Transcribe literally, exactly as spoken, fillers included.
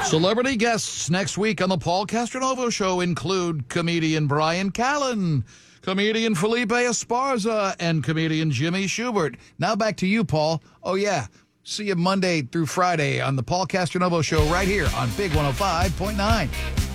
Celebrity guests next week on the Paul Castronovo Show include comedian Brian Callen, comedian Felipe Esparza, and comedian Jimmy Schubert. Now back to you, Paul. Oh, yeah. See you Monday through Friday on the Paul Castronovo Show right here on Big one oh five point nine.